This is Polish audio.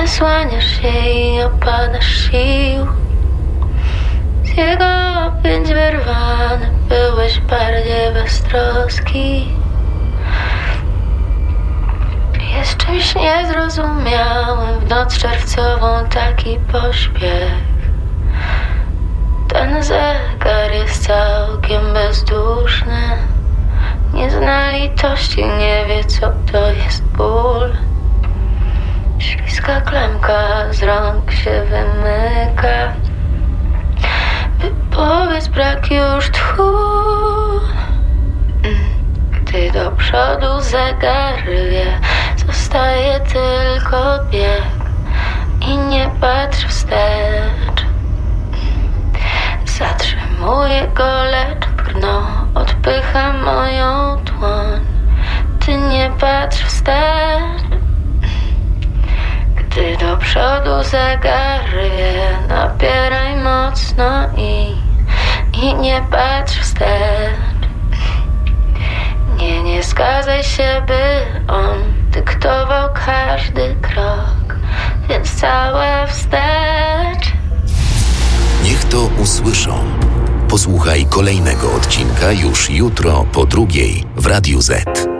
Zasłaniasz się i opadasz sił. Z jego pięć wyrwany byłeś bardziej beztroski. Jest czymś niezrozumiałym w noc czerwcową taki pośpiech. Ten zegar jest całkiem bezduszny. Nie zna litości, nie wie co to jest ból. Śliska klamka z rąk się wymyka. Wypowiedz, brak już tchu. Gdy do przodu zegar wie, zostaje tylko bieg i nie patrz wstecz. Zatrzymuję go, lecz brno odpycha moją dłoń. Ty nie patrz wstecz. Gdy do przodu zegar wie, napieraj mocno i nie patrz wstecz. Nie zgadzaj się, by on dyktował każdy krok, więc całe wstecz. Niech to usłyszą. Posłuchaj kolejnego odcinka już jutro po 2:00 w Radiu Z.